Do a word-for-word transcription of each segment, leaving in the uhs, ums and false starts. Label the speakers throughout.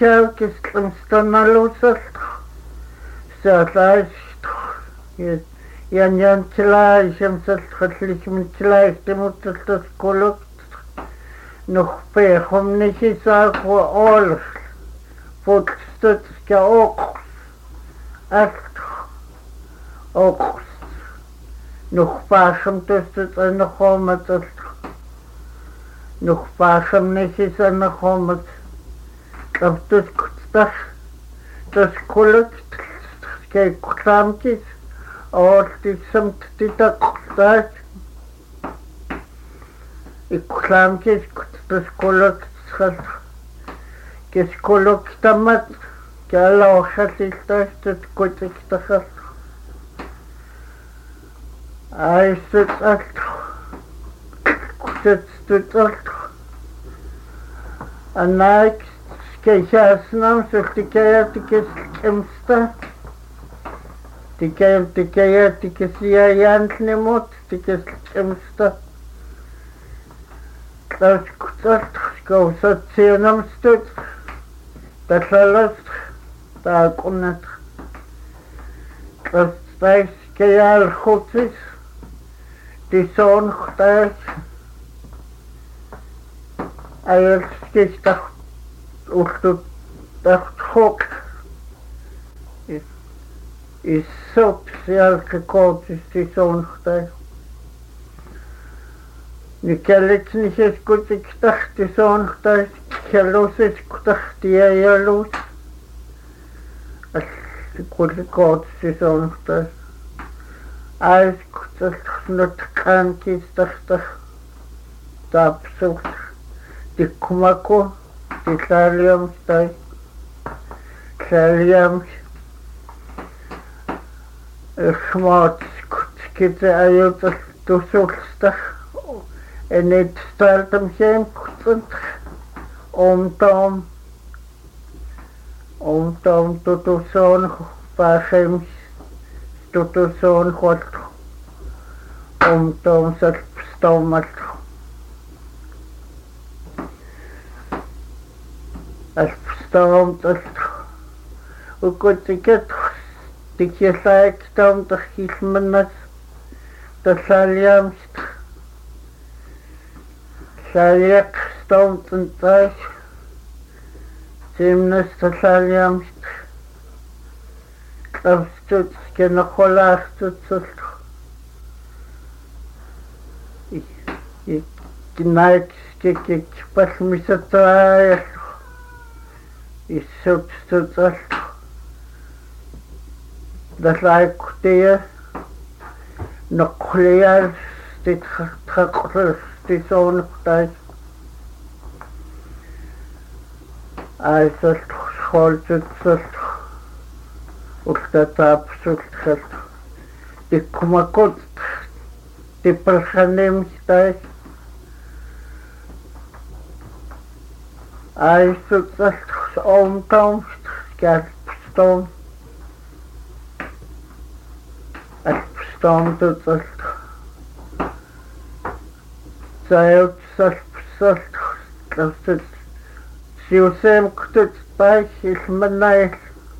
Speaker 1: Tjauke slimstannalusalt. Saalaist. Jan Jan Tjelaai, semsalt xallismin Tjelaai, stimutsaltas kulukt. Nog peegomnisi saaqua oolus. Futstut ska oqus. Alt. Oqus. Nog paasam tustut anaqomatsalt. Nog paasam nisi sanaqomat. Kaptus kutstas. Tas kulukt. Skei kutlamkis. Oolti samt tita kutstas. Ikutlamkis kutstas kulukt. Kes kuluktamat. Kala oxatiltas tut kutiktaxas. Ai sutsalt. Kutsutsalt. Anaik skeisasnam sultikaya tikes kemsta. Tikaya tikaya tikes yantnemot tikes kemsta. Tas kutsalt skausatsianam stut. Tatlalast taakunat. Tas tais kayal khutsis. Tison khtais. Ayel skistak ultut takhok. Is is sop sial kekotsis tison khtais. Nikelits nises kutik tak tison khtais. Kelosis kutak tiayalus. As kutikotsis tison khtais. Ais kutak nut kankis tak tak. Tapsuk. Tikkumako. Titlaliam stai. Tlaliam. Schmaat kutkite ayutas tusulstak. En het stelt hem geen kutsend. Omtom. Omtom tutuson pachems. Tutuson god. Omtom zat stomat. Als stomt het. Hoe kunt ik het? Ik je zei stomt de giesmenes. De saljamst. Saljak stomt een thuis. Simnes de saljamst. Afstut skena khola stut. Ik knaik skik ik pas misataai. Is substut al. Dat lijkt te nog clear dit gaat dit zo'n tijd. Hij zegt school het zegt of dat absoluut gaat. Ik kom maar kort die persoon tijd. Hij zegt omkomst kijk stom. Het stond het als zij het zelf zelf dat het zielsem kut bij is mijn neus.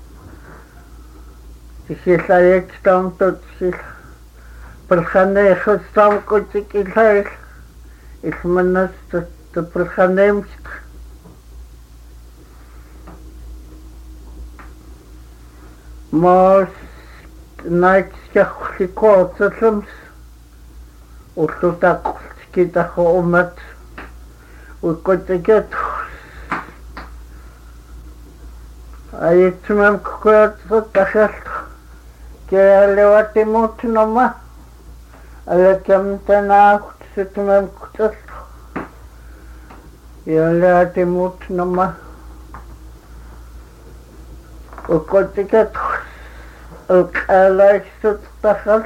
Speaker 1: Ik zei ik stond het zich persoonlijk gestaan kut ik in huis. Ik mijn neus de persoonlijk. Maar Nike skaklikotsatlams ullutakskitahomat ukotiket ayitmam kuatsatashat kealewatimut noma alakam tanakut sitmam kutsat yalatimut noma ukotiket ook luistert dat geld.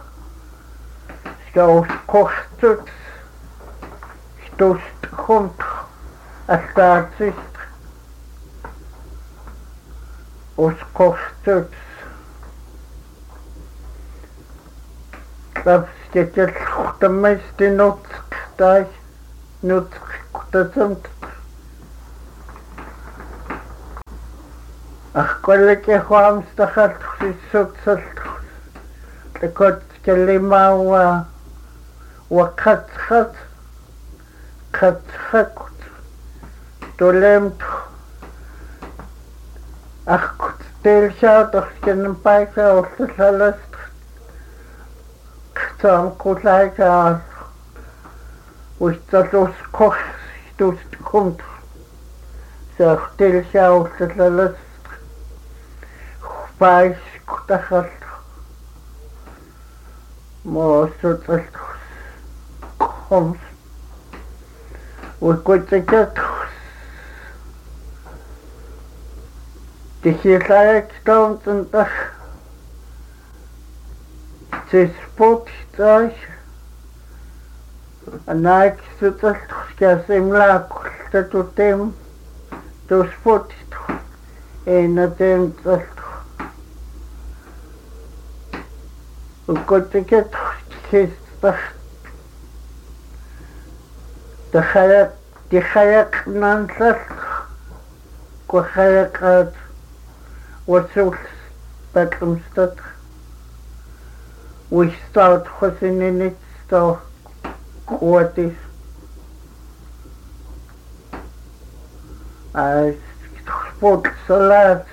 Speaker 1: Zoals kostert. Stoest grond. Als dat is. Als kostert. Dat is het de meeste noodstaai. Noodstaai. Ахколлеке хуамстахалтхсиссутсалтхус такот калимауа вакатхат катхакут толемт ахкут телшаатахкенэн пайка орлаласт кцам кулайка уйцалус кох туст комт сах телшааталаласт пайс кутахал моосутлт комс уйкутекет тихилаек таунтантах цеспот таш анайк сутлт скасимлак татутем тоспот энатем талт уйкутекет хистах тахаяк тихаяк нансал кохаякат وصول باتلمستد ويستعد خسنيني استعد قواتي سبوت صلاة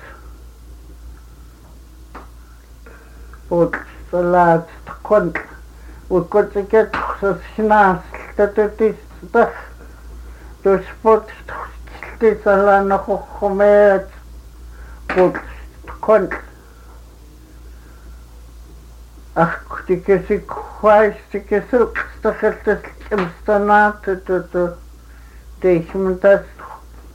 Speaker 1: سبوت صلاة كنت وكنت كنت خصوص شناس تتوتيس تخ تو سبوت تخصي صلاة نخو خميت سبوت كنت أخ تكسي كويس تكسي استخلت الكمستانات تتو تيش من تسخ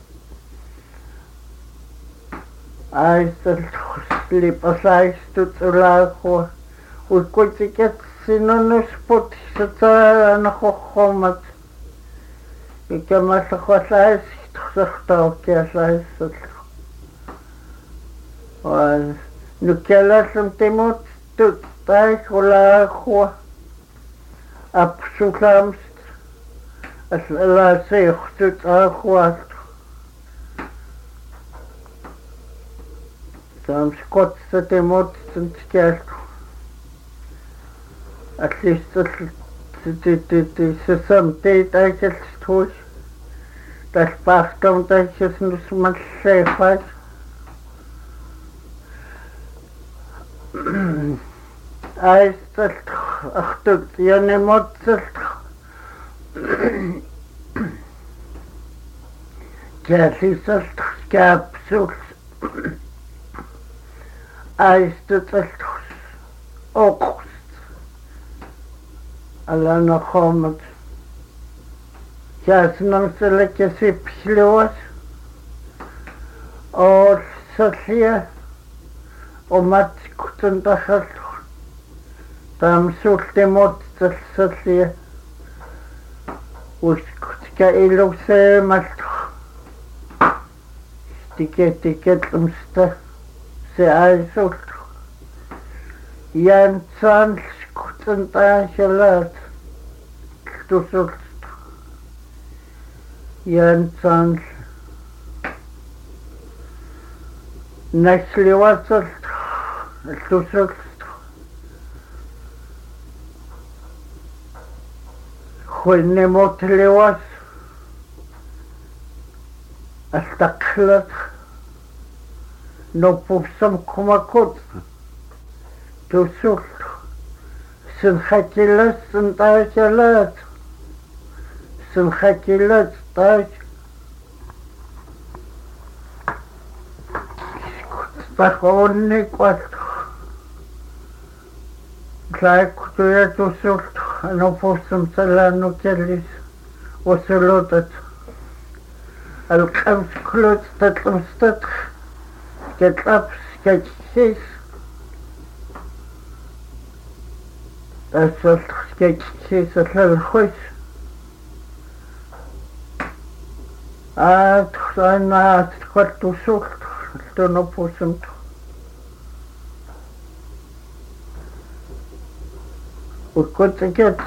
Speaker 1: عايز اللي بصايش تتلاقوا وكنت كتسي نونو سبوت ستايا نخو خمت كما سخوصايش تخسختاو كياسايش ستخ نكلاسم تيموت تتايش ولا أخوة أبسوكامست أسألا سيخ تتاخوات تام سكوت ستيموت تنتكالك أتليست تسم تيتايش تستوش تسباختم تايش نسمت سيخاش Aistalt achtut jane motsalt Käsisalt käpsuls Aistutalt okust Alana khomat Käsnamsele käsipsluas Or satlia وما كنت دخلت تمسولت موت تسلسلية وكنت كإلو سيملت تكيت تكيت لمسته سيعيسولت يانسان كنت انتاشلات تسولت يانسان نسلي وصلت تسولت خلني موت لواس استقلت نوبوسم كما كنت تسولت سنخكلت سنتاشلات سنخكلت تاش بخوني قلت تلاقي كتوية تسولت نوبوسم سلانو كليس وسلوتت القمس كلوت تتلمستت كتلبس كتشيس تسولت كتشيس الخوش آه تخصانا تتقل تسولت نوبوسم وكنت كت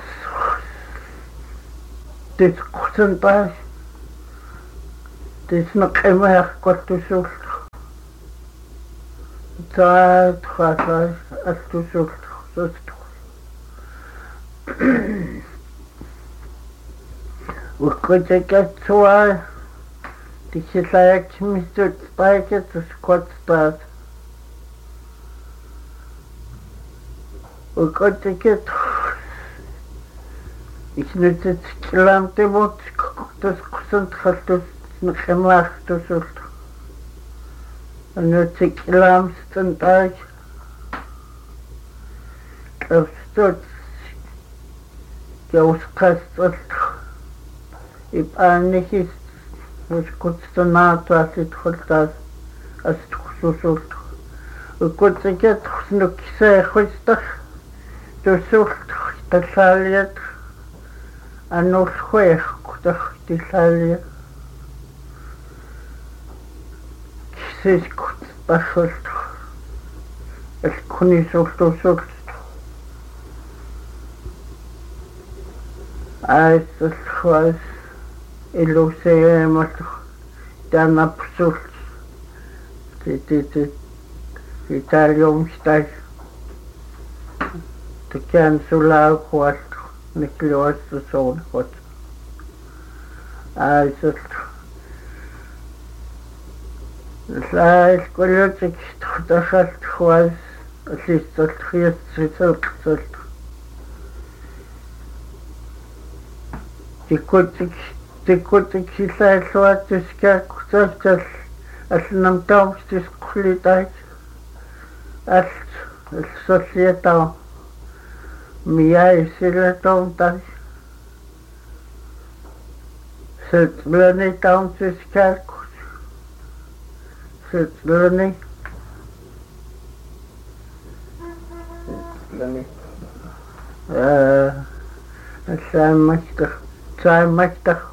Speaker 1: تسقسنطاش تسنقيمه قلت تسولت taat khasas astusul sustu ukkotekatsuai tikilayakmistut paiketus kotstas ukkotekat iknutet kilamtemot tus kusant khaltus nkhemachtusul anutik kilamstantaj kavstot jausqastat ip'anihis uskutstanaatuasit khultas astqsusult ukkotekat nuksekhustak tusult talaliat anul khwekh kutak tilaliat siskut pasult elkunisultusult aistul khwas iluseemat tanapsult titit italiumstai tukan sulauquat nikluassusuulqut aistul Laat kolletik tachalt khwas assistat khiyat sisalqsalt tikutik tikutik sisalluat tiskaqsal alnam taustis qlitait alt alsolliata miyai silatom tai setblani tauntiskaq Learning, learning. Uh, zijn machtig, zijn machtig.